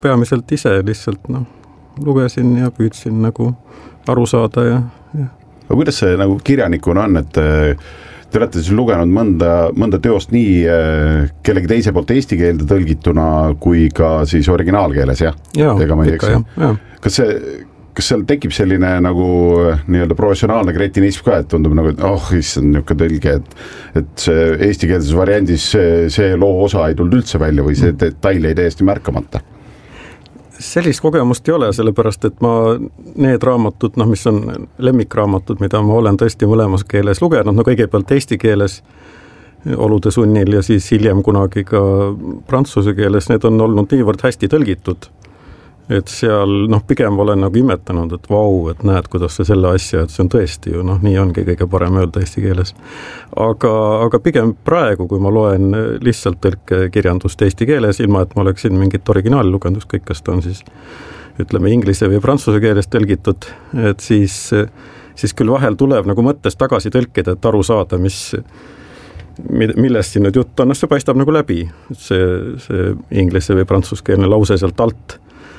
peamiselt ise lihtsalt lugesin ja püüdsin nagu aru saada ja. Aga kuidas see nagu kirjanikuna on, et te olete siis lugenud mõnda teost nii kellegi teise poolt eesti keelde tõlgituna kui ka siis originaalkeeles, jah? Ega ma ei eks. Kas seal tekib selline nagu nii-öelda professionaalne kretinism ka, et tundub nagu, et issand niuke tõlge, et see eestikeelses variandis see loo osa ei tulnud üldse välja või see detail ei täiesti märkamata? Sellist kogemust ei ole, sellepärast, et need raamatud, mis on lemmikraamatud, mida ma olen tõesti mõlemas keeles lugenud, kõigepealt eesti keeles olude sunnil ja siis hiljem kunagi ka prantsuse keeles, need on olnud niivõrd hästi tõlgitud, et seal pigem olen nagu imetanud, et vau, et näed, kuidas see selle asja, et see on tõesti ju, nii ongi kõige parem öelda eesti keeles. Aga pigem praegu, kui ma loen lihtsalt tõlkekirjandust eesti keeles, ilma et ma oleksin mingit originaali lugenud, kõik kas ta on siis, ütleme, inglise või prantsuse keeles tõlgitud, et siis küll vahel tuleb nagu mõttes tagasi tõlkida, et aru saada, millest siin nüüd jutt on, see paistab nagu läbi, see inglise või prantsuskeelne lause sealt alt.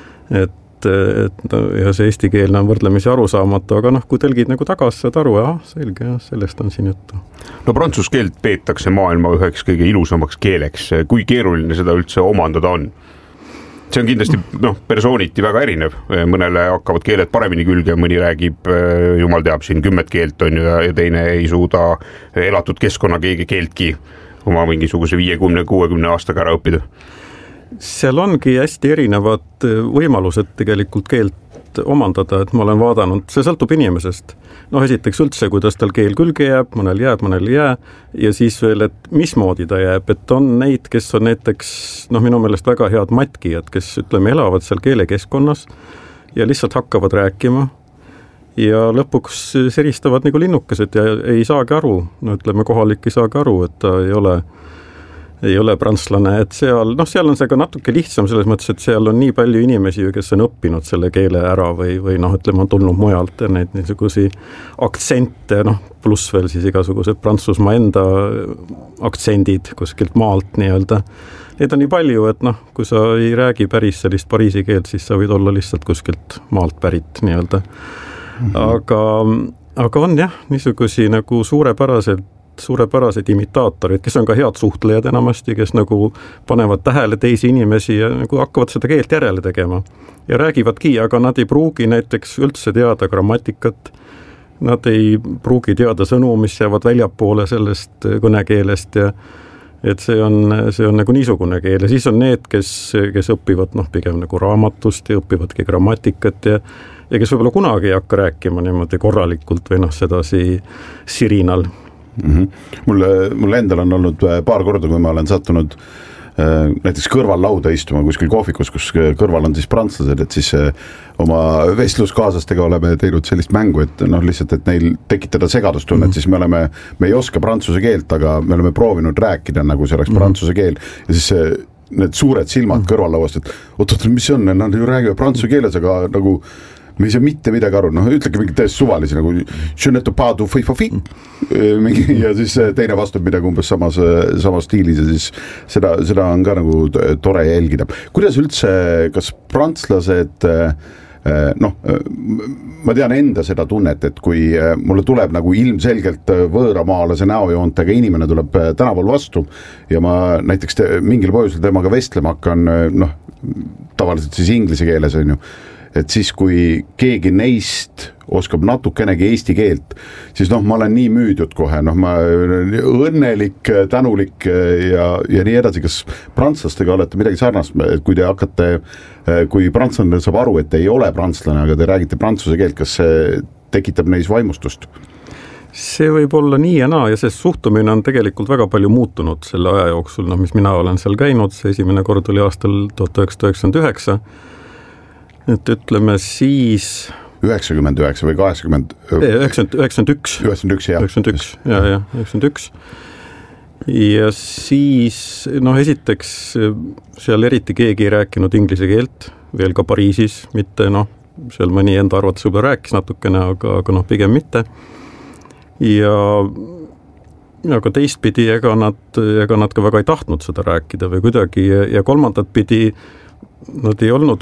Ja see eestikeelne on võrdlemisi arusaamatu, aga kui tõlgid nagu tagasi, saad aru, selge, sellest on siin juttu. Prantsuse keelt peetakse maailma üheks kõige ilusamaks keeleks. Kui keeruline seda üldse omandada on? See on kindlasti persooniti väga erinev. Mõnele hakkavad keeled paremini külge, mõni räägib, jumal teab siin 10 keelt on ja teine ei suuda elatud keskkonna keeltki oma mingisuguse 50-60 aastaga ära õppida. Seal ongi hästi erinevad võimalused tegelikult keelt omandada, et ma olen vaadanud, see sõltub inimesest. Esiteks üldse, kuidas tal keel külge jääb, mõnel ei jää ja siis veel, et mismoodi ta jääb, et on neid, kes on näiteks minu meelest väga head matkijad, kes elavad seal keelekeskkonnas ja lihtsalt hakkavad rääkima ja lõpuks seristavad nagu linnukesed ja ei saagi aru, kohalik ei saagi aru, et ta ei ole prantslane, et seal on see ka natuke lihtsam selles mõttes, et seal on nii palju inimesi, kes on õppinud selle keele ära või on tulnud mujalt ja neid niisugusi aktsente, pluss veel siis igasugused Prantsusmaa enda aktsendid kuskilt maalt nii-öelda. Neid on nii palju, et kui sa ei räägi päris sellist Pariisi keelt, siis sa võid olla lihtsalt kuskilt maalt pärit nii-öelda. Aga on jah, niisugusi nagu suurepärased imitaatorid, kes on ka head suhtlejad enamasti, kes panevad tähele teisi inimesi ja hakkavad seda keelt järele tegema. Ja räägivadki, aga nad ei pruugi näiteks üldse teada grammatikat, nad ei pruugi teada sõnu, mis jäävad väljapoole sellest kõnekeelest ja et see on nagu niisugune keel ja siis on need, kes õpivad pigem nagu raamatust ja õpivadki grammatikat ja kes võib-olla kunagi ei hakka rääkima niimoodi korralikult või sedasi sirinal. Mulle endal on olnud paar korda, kui ma olen sattunud näiteks kõrval lauda istuma kuskil kohvikus, kus kõrval on siis prantslased, et siis oma vestluskaaslastega oleme teinud sellist mängu, et lihtsalt, et neil tekitada segadustunnet, siis me ei oska prantsuse keelt, aga me oleme proovinud rääkida, nagu see oleks prantsuse keel ja siis need suured silmad kõrvallauast, et oot, mis see on, nad ju räägivad prantsuse keeles, aga nagu me ei saa mitte midagi aru, ütlegi mingi täiesti suvalisi nagu ja siis teine vastab midagi umbes samas stiilis ja siis seda on ka nagu tore jälgida. Kuidas üldse, kas prantslased ma tean enda seda tunnet, et kui mulle tuleb nagu ilmselgelt võõramaalase näojoontega inimene tuleb tänaval vastu ja ma näiteks mingil põhjusel temaga vestlema hakkan, tavaliselt siis inglise keeles on ju, et siis kui keegi neist oskab natukenegi eesti keelt, siis ma olen nii müüdud kohe, ma õnnelik, tänulik ja nii edasi. Kas prantslastega olete midagi sarnast, kui te hakkate, kui prantslane saab aru, et te ei ole prantslane, aga te räägite prantsuse keelt, kas see tekitab neis vaimustust? See võib olla nii ja naa ja see suhtumine on tegelikult väga palju muutunud selle aja jooksul, mis mina olen seal käinud, see esimene kord oli aastal 1999, et ütleme siis 99 või 80 91 ja siis esiteks seal eriti keegi ei rääkinud inglise keelt veel ka Pariisis, mitte seal mõni enda arvates võib-olla rääkis natukene, aga pigem mitte ja ka teistpidi ega nad ka väga ei tahtnud seda rääkida või kuidagi ja kolmandat pidi nad ei olnud